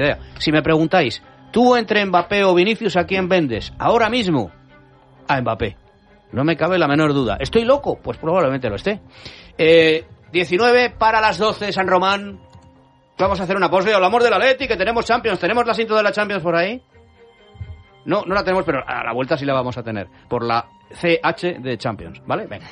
idea. Si me preguntáis, tú entre Mbappé o Vinicius, ¿a quién vendes? Ahora mismo, a Mbappé. No me cabe la menor duda. ¿Estoy loco? Pues probablemente lo esté. 19 para las 12, San Román. Vamos a hacer una pausa y hablamos del Atleti, que tenemos Champions. ¿Tenemos la cinta de la Champions por ahí? No la tenemos, pero a la vuelta sí la vamos a tener. Por la CH de Champions, ¿vale? Venga.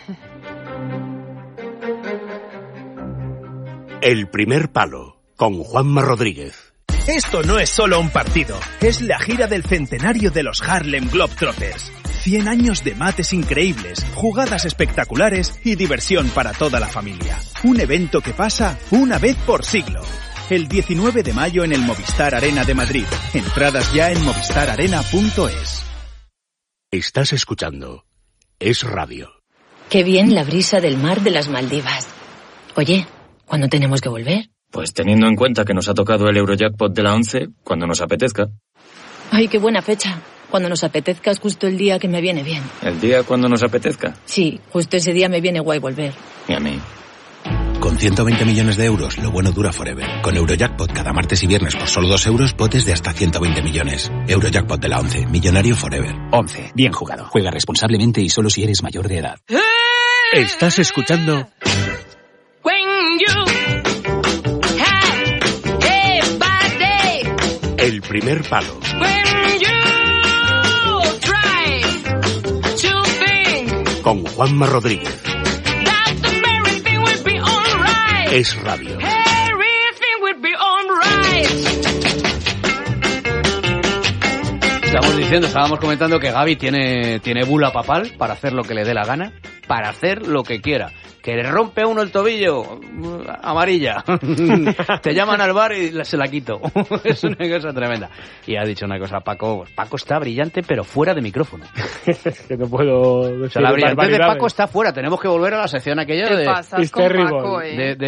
El primer palo, con Juanma Rodríguez. Esto no es solo un partido, es la gira del centenario de los Harlem Globetrotters. 100 años de mates increíbles, jugadas espectaculares y diversión para toda la familia. Un evento que pasa una vez por siglo. El 19 de mayo en el Movistar Arena de Madrid. Entradas ya en movistararena.es. Estás escuchando Es Radio. Qué bien la brisa del mar de las Maldivas. Oye, ¿cuándo tenemos que volver? Pues teniendo en cuenta que nos ha tocado el Eurojackpot de la 11, cuando nos apetezca. Ay, qué buena fecha. Cuando nos apetezca es justo el día que me viene bien. ¿El día cuando nos apetezca? Sí, justo ese día me viene guay volver. Y a mí. Con 120 millones de euros, lo bueno dura forever. Con Eurojackpot cada martes y viernes por solo 2 euros, potes de hasta 120 millones. Eurojackpot de la 11, millonario forever. 11, bien jugado. Juega responsablemente y solo si eres mayor de edad. Estás escuchando... El primer palo. Con Juanma Rodríguez. Es Radio. Estábamos comentando que Gavi tiene bula papal para hacer lo que le dé la gana, para hacer lo que quiera. Que le rompe a uno el tobillo, amarilla. Te llaman al bar y se la quito. Es una cosa tremenda. Y ha dicho una cosa, Paco está brillante, pero fuera de micrófono. Que no puedo decir. O sea, la brillantez de Paco está fuera. Tenemos que volver a la sección aquella de... It's terrible.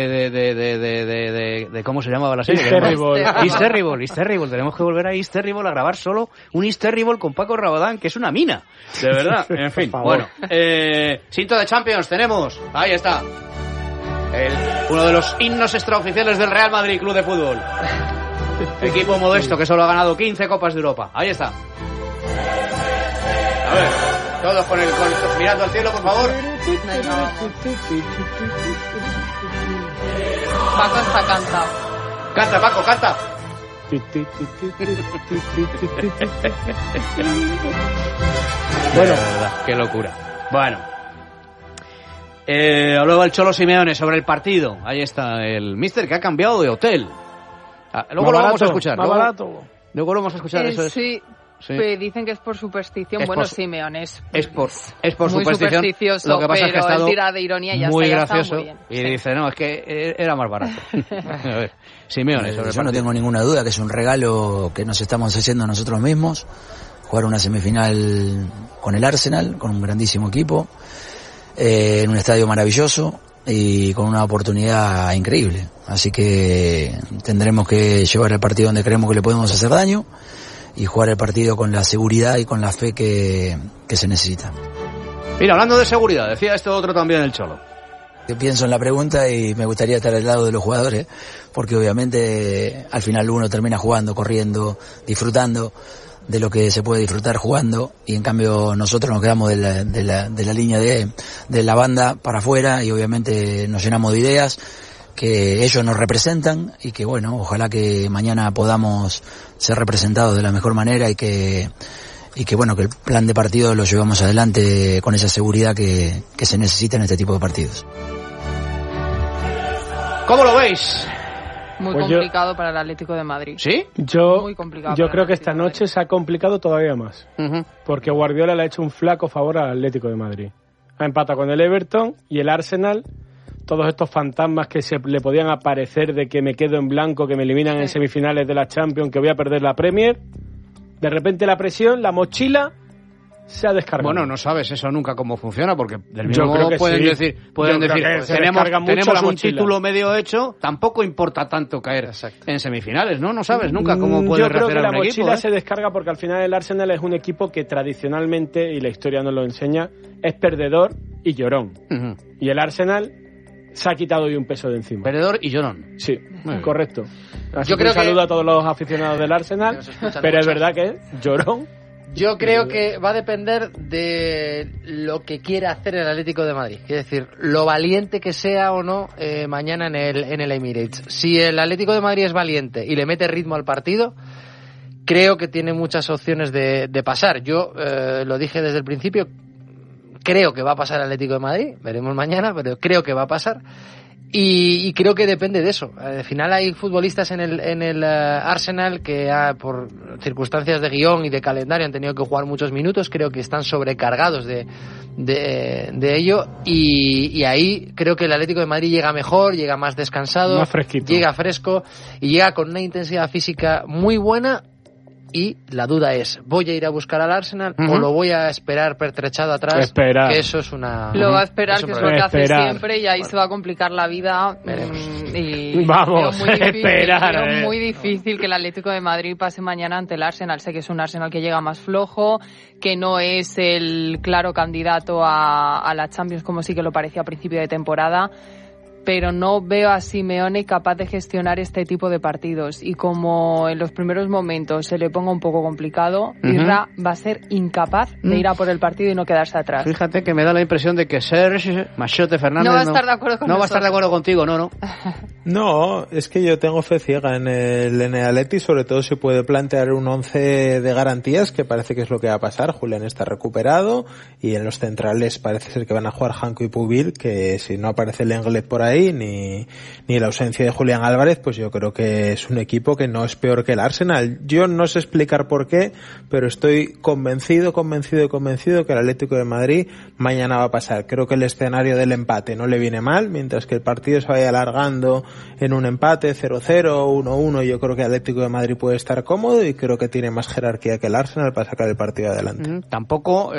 De ¿cómo se llamaba la serie? It's terrible. Tenemos que volver a It's terrible a grabar solo un It's terrible con Paco Rabadán, que es una mina. De verdad. En fin, bueno. Cinto de Champions tenemos. Ahí está. Uno de los himnos extraoficiales del Real Madrid Club de Fútbol. Equipo modesto que solo ha ganado 15 Copas de Europa. Ahí está. A ver, todos mirando al cielo, por favor. Paco está cantado. Canta, Paco, canta. Bueno, qué locura. Bueno. Hablaba el Cholo Simeone sobre el partido. Ahí está el míster que ha cambiado de hotel. Luego lo vamos a escuchar. Luego lo vamos a escuchar. Eso es. Sí. Dicen que es por superstición. Simeone es por muy supersticioso. Lo que pasa es que ha estado tira de ironía y muy está, gracioso. Muy bien. Y dice, no, es que era más barato. A ver, Simeone sobre yo no tengo ninguna duda que es un regalo que nos estamos haciendo nosotros mismos. Jugar una semifinal con el Arsenal, con un grandísimo equipo, en un estadio maravilloso y con una oportunidad increíble. Así que tendremos que llevar el partido donde creemos que le podemos hacer daño y jugar el partido con la seguridad y con la fe que se necesita. Mira, hablando de seguridad, decía esto otro también el Cholo. Yo pienso en la pregunta y me gustaría estar al lado de los jugadores, porque obviamente al final uno termina jugando, corriendo, disfrutando de lo que se puede disfrutar jugando, y en cambio nosotros nos quedamos de la línea de la banda para afuera y obviamente nos llenamos de ideas que ellos nos representan y que bueno, ojalá que mañana podamos ser representados de la mejor manera y que bueno, que el plan de partido lo llevamos adelante con esa seguridad que se necesita en este tipo de partidos. ¿Cómo lo veis? Muy complicado para el Atlético de Madrid. ¿Sí? Yo creo que esta noche se ha complicado todavía más. Porque Guardiola le ha hecho un flaco favor al Atlético de Madrid. Ha empatado con el Everton y el Arsenal. Todos estos fantasmas que se le podían aparecer de que me quedo en blanco, que me eliminan en semifinales de la Champions, que voy a perder la Premier. De repente la presión, la mochila se ha descargado. Bueno, no sabes eso nunca cómo funciona, porque del mismo modo pueden decir tenemos un título medio hecho, tampoco importa tanto caer en semifinales, ¿no? No sabes nunca cómo puede reaccionar un equipo. Yo creo que la mochila se descarga porque al final el Arsenal es un equipo que tradicionalmente, y la historia nos lo enseña, es perdedor y llorón. Y el Arsenal se ha quitado hoy un peso de encima. Perdedor y llorón. Sí, correcto. Así Yo que creo un saludo a todos los aficionados del Arsenal, pero es verdad que llorón. Yo creo que va a depender de lo que quiera hacer el Atlético de Madrid. Es decir, lo valiente que sea o no mañana en el Emirates. Si el Atlético de Madrid es valiente y le mete ritmo al partido, creo que tiene muchas opciones de pasar. Yo lo dije desde el principio, creo que va a pasar el Atlético de Madrid. Veremos mañana, pero creo que va a pasar. Y creo que depende de eso. Al final hay futbolistas en el Arsenal que por circunstancias de guión y de calendario han tenido que jugar muchos minutos. Creo que están sobrecargados de ello. Y ahí creo que el Atlético de Madrid llega mejor, llega más descansado, más fresquito, llega fresco y llega con una intensidad física muy buena. Y la duda es, ¿voy a ir a buscar al Arsenal o lo voy a esperar pertrechado atrás? Esperar. Que eso es una... Lo va a esperar, que es lo que hace siempre, y ahí bueno, se va a complicar la vida. Y vamos, esperar. Es muy difícil que el Atlético de Madrid pase mañana ante el Arsenal. Sé que es un Arsenal que llega más flojo, que no es el claro candidato a la Champions como sí que lo parecía a principio de temporada, pero no veo a Simeone capaz de gestionar este tipo de partidos, y como en los primeros momentos se le ponga un poco complicado, Irra va a ser incapaz de ir a por el partido y no quedarse atrás. Fíjate que me da la impresión de que Serge Machote Fernández no va a estar de acuerdo con no va a estar de acuerdo contigo, no. No, es que yo tengo fe ciega en el Atleti, sobre todo si puede plantear un 11 de garantías, que parece que es lo que va a pasar. Julián está recuperado y en los centrales parece ser que van a jugar Janko y Pubil, que si no aparece el Lenglet por ahí, ni la ausencia de Julián Álvarez, pues yo creo que es un equipo que no es peor que el Arsenal. Yo no sé explicar por qué, pero estoy convencido que el Atlético de Madrid mañana va a pasar. Creo que el escenario del empate no le viene mal, mientras que el partido se vaya alargando en un empate 0-0, 1-1, yo creo que el Atlético de Madrid puede estar cómodo y creo que tiene más jerarquía que el Arsenal para sacar el partido adelante. Tampoco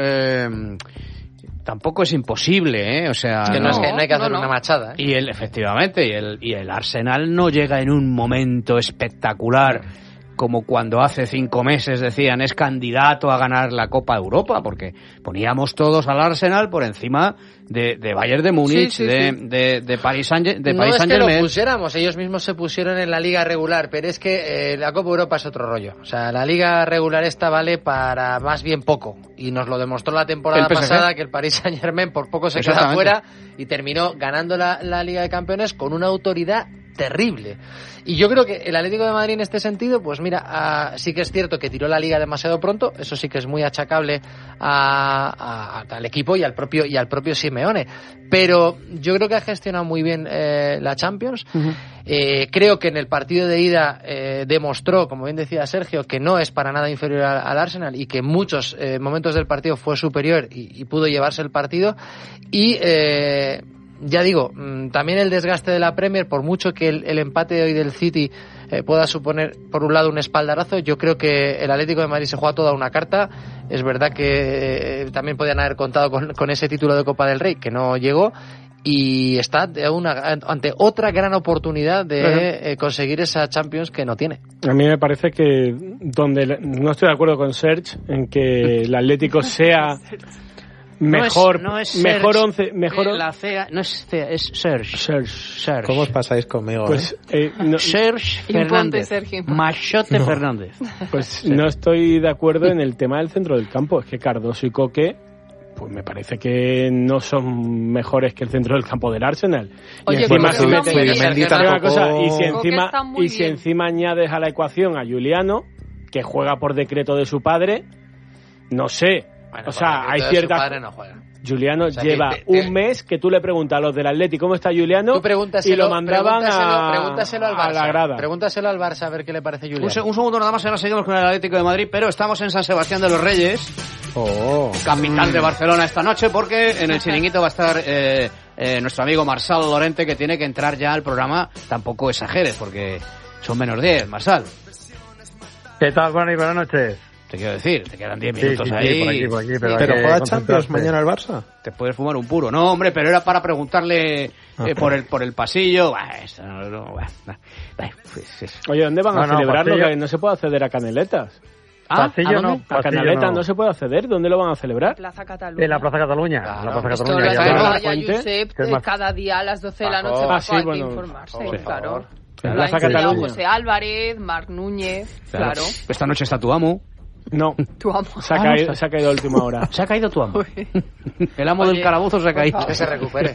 es imposible, o sea, que no hay que hacer una machada. Y efectivamente, y el Arsenal no llega en un momento espectacular como cuando hace 5 meses decían es candidato a ganar la Copa Europa, porque poníamos todos al Arsenal por encima de Bayern de Múnich, de Paris Saint-Germain. No es que lo pusiéramos, ellos mismos se pusieron en la liga regular, pero es que la Copa Europa es otro rollo. O sea, la liga regular esta vale para más bien poco, y nos lo demostró la temporada pasada, que el Paris Saint-Germain por poco se queda fuera y terminó ganando la Liga de Campeones con una autoridad terrible. Y yo creo que el Atlético de Madrid en este sentido, pues mira, sí que es cierto que tiró la liga demasiado pronto, eso sí que es muy achacable al equipo y al propio Simeone, pero yo creo que ha gestionado muy bien la Champions. Creo que en el partido de ida demostró, como bien decía Sergio, que no es para nada inferior al Arsenal y que en muchos momentos del partido fue superior y pudo llevarse el partido. Y ya digo, también el desgaste de la Premier, por mucho que el empate de hoy del City pueda suponer, por un lado, un espaldarazo, yo creo que el Atlético de Madrid se juega toda una carta. Es verdad que también podían haber contado con ese título de Copa del Rey, que no llegó, y está ante otra gran oportunidad de conseguir esa Champions que no tiene. A mí me parece que no estoy de acuerdo con Serge en que el Atlético sea... Mejor 11, la CEA no es CEA, es Serge. ¿Cómo os pasáis conmigo? Pues Serge Fernández, Machote Fernández. Pues no estoy de acuerdo en el tema del centro del campo. Es que Cardoso y Coque, pues me parece que no son mejores que el centro del campo del Arsenal. Oye, y si encima añades a la ecuación a Juliano, que juega por decreto de su padre, no sé. Bueno, o sea, hay ciertas... No juega. Juliano lleva un mes que tú le preguntas a los del Atleti cómo está Juliano y lo mandaban pregúntaselo al Barça, a la grada. Pregúntaselo al Barça a ver qué le parece Juliano. Un segundo nada más, ahora seguimos con el Atlético de Madrid, pero estamos en San Sebastián de los Reyes, capital de Barcelona esta noche, porque en el chiringuito va a estar nuestro amigo Marsal Lorente, que tiene que entrar ya al programa. Tampoco exageres, porque son menos 10, Marsal. ¿Qué tal, Juan? Y buenas noches. Te quiero decir, te quedan 10 minutos ahí. Por aquí, pero juega Champions mañana el Barça. Te puedes fumar un puro. No, hombre, pero era para preguntarle por el pasillo. Oye, ¿dónde van a celebrarlo? Que no se puede acceder a caneletas. Pasillo no. A Canaleta no se puede acceder. ¿Dónde lo van a celebrar? Plaza Cataluña. En la Plaza Cataluña. Claro. La Plaza Esto Cataluña. lo vaya Josep cada día a las 12 de la noche hay que informarse. Claro. En Plaza Cataluña. José Álvarez, Marc Núñez, claro. Esta noche está tu amo. No. Tu amo. Se ha caído a última hora. Se ha caído tu amo. El amo del calabozo se ha caído. Que se recupere.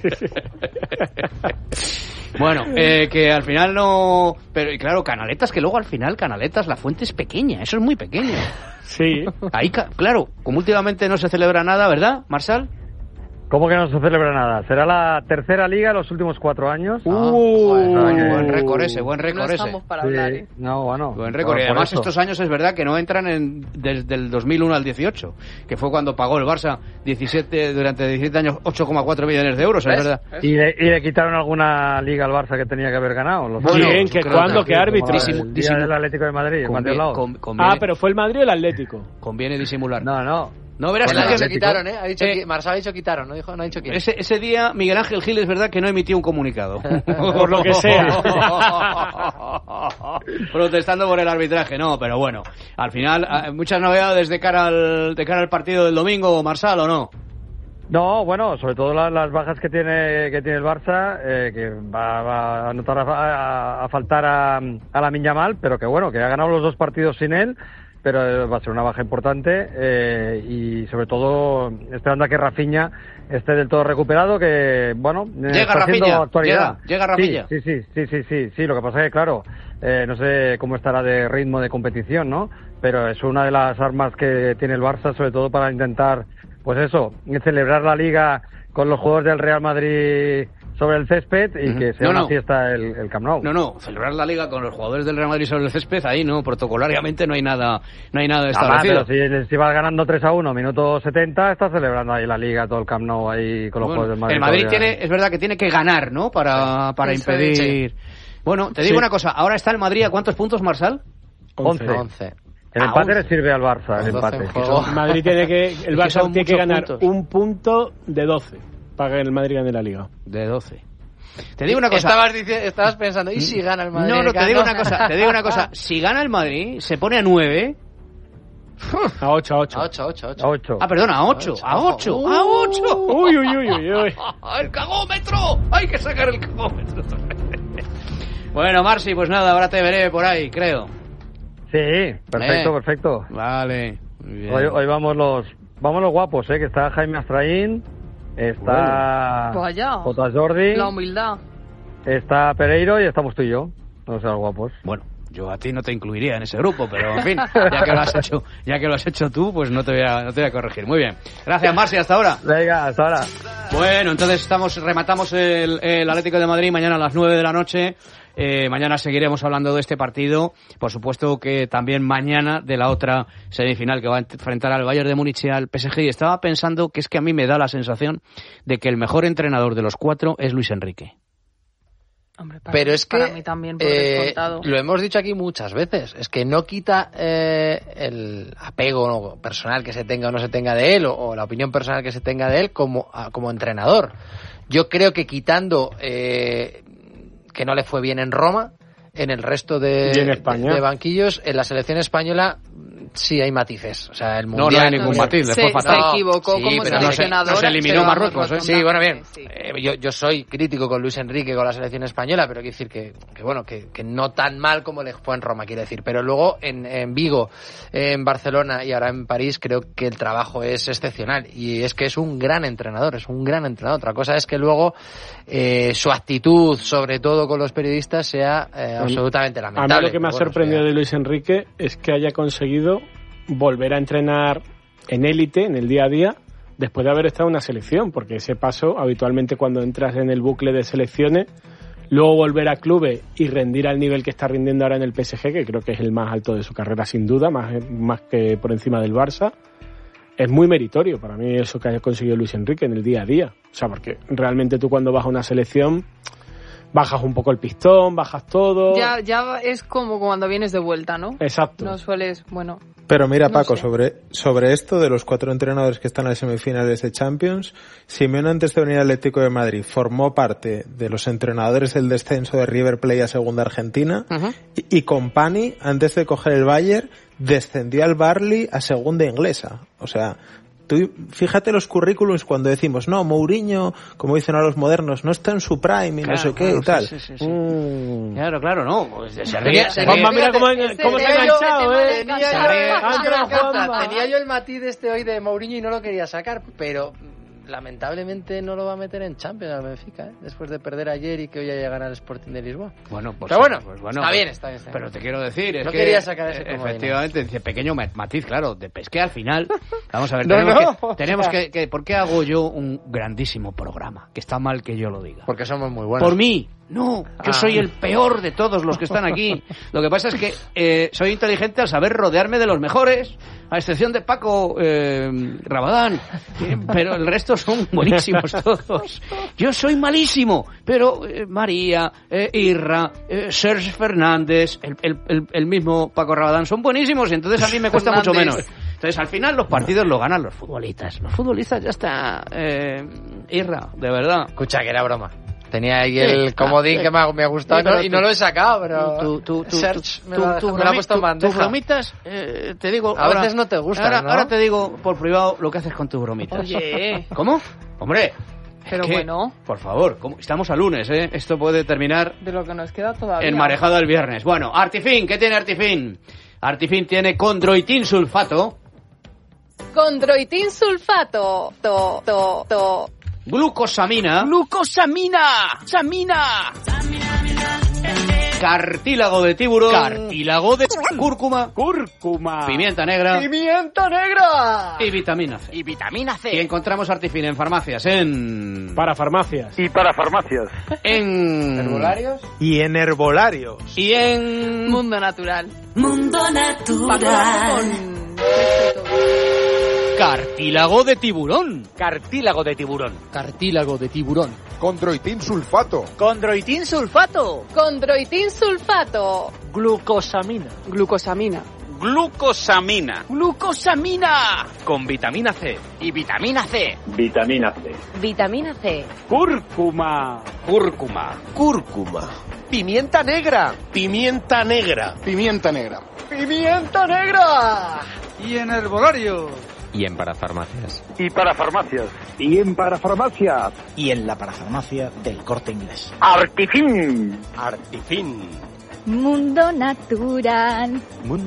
Bueno, que al final no... Pero y claro, Canaletas, que luego al final Canaletas, la fuente es pequeña, eso es muy pequeño. Sí. Ahí, claro, como últimamente no se celebra nada, ¿verdad, Marsal? ¿Cómo que no se celebra nada? Será la tercera liga en los últimos 4 años. Buen récord ese, buen récord no ese. estamos para hablar, No, bueno. Buen récord. Y además estos años es verdad que no entran desde el 2001 al 18, que fue cuando pagó el Barça durante 17 años 8,4 millones de euros, es verdad. Y le quitaron alguna liga al Barça que tenía que haber ganado. Bien, que cuando, que árbitro. El día del Atlético de Madrid. Pero fue el Madrid o el Atlético. Conviene disimular. No, verás que se quitaron, ¿eh? Marsal ha dicho quitaron, no ha dicho quién. Ese día Miguel Ángel Gil es verdad que no emitió un comunicado. Por lo que sea. Protestando por el arbitraje, no, pero bueno. Al final, muchas novedades de cara al partido del domingo, Marsal, ¿o no? No, bueno, sobre todo las bajas que tiene el Barça, que va a notar a faltar a Lamine Yamal, pero que bueno, que ha ganado los 2 partidos sin él. Pero va a ser una baja importante y sobre todo esperando a que Rafinha esté del todo recuperado, que bueno, llega está Rafinha, haciendo actualidad. Llega Rafinha. Sí, lo que pasa es que claro, no sé cómo estará de ritmo de competición, ¿no? Pero es una de las armas que tiene el Barça, sobre todo para intentar, pues eso, celebrar la Liga con los jugadores del Real Madrid sobre el césped y que sea una fiesta el Camp Nou. No, celebrar la Liga con los jugadores del Real Madrid sobre el césped, ahí no, protocolariamente no hay nada establecido. Pero si vas ganando 3-1, minuto 70, estás celebrando ahí la Liga, todo el Camp Nou ahí con los jugadores del Madrid. El Madrid es verdad que tiene que ganar, ¿no? Para impedir... Bueno, te digo una cosa, ahora está el Madrid a ¿cuántos puntos, Marsal? 11. El empate le sirve al Barça, el empate. El Barça tiene que ganar un punto de 12 para que el Madrid gane la Liga. De 12. Te digo una cosa. Estabas pensando, ¿y si gana el Madrid? No, te digo una cosa. Si gana el Madrid, se pone a 9. A 8. A 8. Ah, perdona, a 8. A 8. Uy. ¡El cagómetro! Hay que sacar el cagómetro. Bueno, Marci, pues nada, ahora te veré por ahí, creo. Sí, perfecto. Vale. Hoy vamos los guapos, que está Jaime Astraín, está Jota Jordi, la humildad, está Pereiro y estamos tú y yo, los guapos. Bueno, yo a ti no te incluiría en ese grupo, pero en fin, ya que lo has hecho tú, pues no te voy a corregir. Muy bien. Gracias, Marci, hasta ahora. Venga, hasta ahora. Bueno, entonces rematamos el Atlético de Madrid mañana a las 9 de la noche. Mañana seguiremos hablando de este partido. Por supuesto que también mañana de la otra semifinal que va a enfrentar al Bayern de Múnich y al PSG. Y estaba pensando que es que a mí me da la sensación de que el mejor entrenador de los 4 es Luis Enrique. Hombre, pero es que para mí también, por descontado. Lo hemos dicho aquí muchas veces, es que no quita el apego personal que se tenga o no se tenga de él, o la opinión personal que se tenga de él como entrenador. Yo creo que quitando que no le fue bien en Roma, en el resto de banquillos, en la selección española sí hay matices. O sea, el Mundial... No hay ningún matiz, le fue fatal. Se equivocó como seleccionador. No se eliminó Marruecos, ¿eh? Sí, bueno, bien. Yo soy crítico con Luis Enrique, con la selección española, pero quiero decir que no tan mal como le fue en Roma, quiero decir. Pero luego en Vigo, en Barcelona y ahora en París, creo que el trabajo es excepcional. Y es que es un gran entrenador, Otra cosa es que luego su actitud, sobre todo con los periodistas, sea absolutamente lamentable. A mí lo que me ha sorprendido de Luis Enrique es que haya conseguido volver a entrenar en élite, en el día a día, después de haber estado en una selección, porque ese paso, habitualmente cuando entras en el bucle de selecciones, luego volver a clubes y rendir al nivel que está rindiendo ahora en el PSG, que creo que es el más alto de su carrera sin duda, más que por encima del Barça, es muy meritorio para mí eso que haya conseguido Luis Enrique en el día a día. O sea, porque realmente tú cuando vas a una selección bajas un poco el pistón, bajas todo. Ya es como cuando vienes de vuelta, ¿no? Exacto. No sueles, Pero mira, No Paco, sé. sobre esto de los 4 entrenadores que están en las semifinales de Champions, Simeone, antes de venir al Atlético de Madrid, formó parte de los entrenadores del descenso de River Plate a Segunda Argentina, y Company, antes de coger el Bayern, descendió al Burnley a Segunda Inglesa. O sea, tú fíjate los currículums cuando decimos, no, Mourinho, como dicen ahora los modernos, no está en su prime y no sé qué y tal. Sí. Claro, no. Pues se ríe. Juanma, mira cómo se ha enganchado, Tenía yo el matiz hoy de Mourinho y no lo quería sacar, pero lamentablemente no lo va a meter en Champions al Benfica, después de perder ayer y que hoy haya ganado el Sporting de Lisboa. Bueno, pues, pero bueno, pues está bien. Pero te quiero decir, es no que quería sacar ese comodín. efectivamente, dice pequeño matiz, claro, de pesque al final. Vamos a ver, tenemos que ¿por qué hago yo un grandísimo programa? Que está mal que yo lo diga. Porque somos muy buenos. Por mí. No, yo soy el peor de todos los que están aquí. Lo que pasa es que soy inteligente al saber rodearme de los mejores, a excepción de Paco Rabadán, pero el resto son buenísimos todos. Yo soy malísimo, pero María, Irra, Serge Fernández, el mismo Paco Rabadán son buenísimos y entonces a mí me cuesta mucho menos. Entonces al final los partidos lo ganan los futbolistas. Los futbolistas ya está, Irra, de verdad. Escucha, que era broma. Tenía ahí el comodín que me ha gustado y no lo he sacado, pero Serge me lo ha puesto en bandeja. Tus bromitas, te digo... A veces no te gustan, ¿no? Ahora te digo por privado lo que haces con tus bromitas. Oye. ¿Cómo? Hombre. Pero bueno. Por favor, estamos a lunes, ¿eh? Esto puede terminar... De lo que nos queda todavía. En marejada el viernes. Bueno, Artifin, ¿qué tiene Artifin? Artifin tiene condroitin sulfato. Condroitin sulfato. Glucosamina. ¡Samina! Cartílago de tiburón. Cartílago de cúrcuma. Pimienta negra. Y vitamina C. Y encontramos Artifin en farmacias, Para farmacias. Y para farmacias. En... ¿Herbolarios? Y en herbolarios. Y en... Mundo Natural. Cartílago de tiburón. Condroitin sulfato. Glucosamina. Con vitamina C. Y vitamina C. Vitamina C. Cúrcuma. Pimienta negra. Y en herbolario. Y en parafarmacias. Y para farmacias. Y en la parafarmacia del Corte Inglés. Artifin. Mundo natural.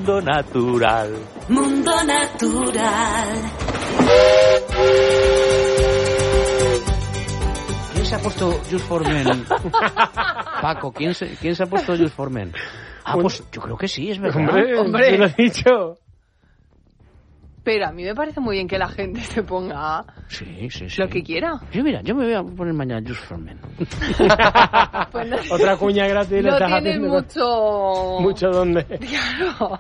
¿Quién se ha puesto Just for Men? Paco, ¿quién se ha puesto Just for Men? Pues yo creo que sí, es verdad. Hombre, lo he dicho. Pero a mí me parece muy bien que la gente se ponga lo que quiera. Yo me voy a poner mañana Just for Men. Pues Otra cuña gratis le no estás tiene haciendo. ¿Mucho dónde? Claro.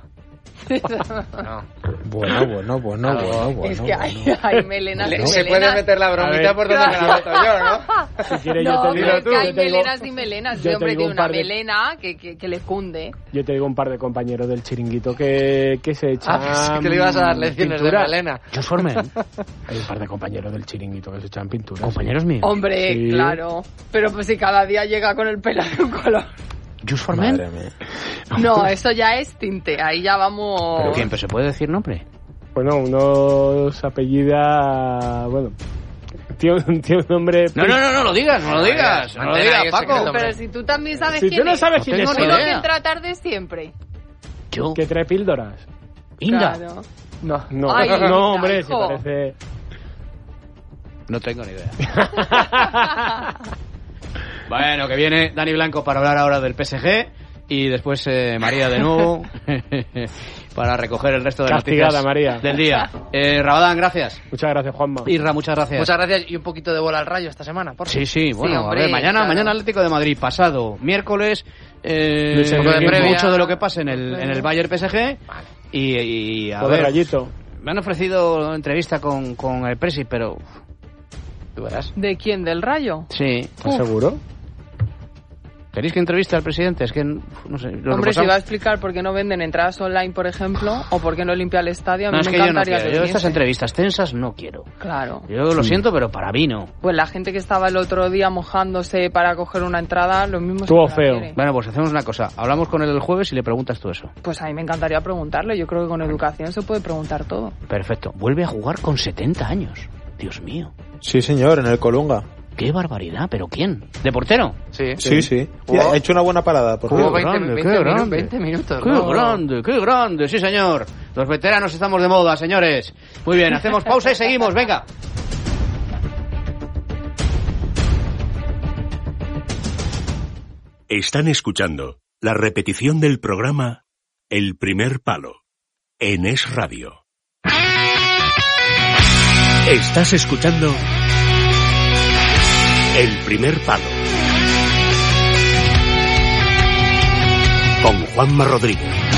Bueno. Es que hay melenas y melenas. Se puede meter la bromita por donde me la meto yo, ¿no? Si quieres no, yo te digo. Es que hay melenas y melenas. yo Ese hombre te digo tiene un una par de- melena que le funde. Yo te digo un par de compañeros del chiringuito que se echan. Pensé que le ibas a dar lecciones pintura. de melena. Just for Men. Hay un par de compañeros del chiringuito que se echan pintura. Compañeros míos. Hombre, Sí. claro. Pero pues si cada día llega con el pelo de un color. Just for Men. No, eso ya es tinte. Ahí ya vamos. ¿Pero quién? ¿Pero se puede decir nombre? Bueno, uno se apellida. Bueno. Tiene un nombre. No lo digas, no lo digas, Paco. Pero si tú también sabes Si quién tú no es. sabes quién es, Uno idea. que entra tarde siempre. Yo. Que trae píldoras. Inda. Claro. No, Ay, no, hombre, si hijo. parece. No tengo ni idea. Bueno, que viene Dani Blanco para hablar ahora del PSG y después María de nuevo para recoger el resto de Castigada, noticias María. del día. Rabadán, gracias. Muchas gracias, Juanma. Irra, muchas gracias. Muchas gracias y un poquito de bola al Rayo esta semana, por favor. Sí, bueno, hombre, a ver, mañana claro. Atlético de Madrid, pasado miércoles, Luis Enrique, mucho de lo que pase en el Bayern PSG y a Joder, ver, Rayito. me han ofrecido entrevista con el Presi, pero Tú. Tú verás. ¿De quién? ¿Del Rayo? Sí. ¿Estás seguro? ¿Queréis que entreviste al presidente? Es que, no sé... Hombre, si va a explicar por qué no venden entradas online, por ejemplo, o por qué no limpia el estadio, a mí no, es me que encantaría yo no quiero. Yo estas entrevistas tensas no quiero. Claro. Yo lo siento, pero para mí no. Pues la gente que estaba el otro día mojándose para coger una entrada, lo mismo... Estuvo feo. Bueno, pues hacemos una cosa. Hablamos con él el jueves y le preguntas tú eso. Pues a mí me encantaría preguntarle. Yo creo que con educación se puede preguntar todo. Perfecto. Vuelve a jugar con 70 años. Dios mío. Sí, señor, en el Colunga. ¡Qué barbaridad! ¿Pero quién? ¿De portero? Sí. Ha hecho una buena parada. Por Jugó 20 minutos. ¡Qué grande! Sí, señor. Los veteranos estamos de moda, señores. Muy bien, hacemos pausa y seguimos. Venga. Están escuchando la repetición del programa El Primer Palo en Es Radio. Estás escuchando El Primer Palo con Juanma Rodríguez.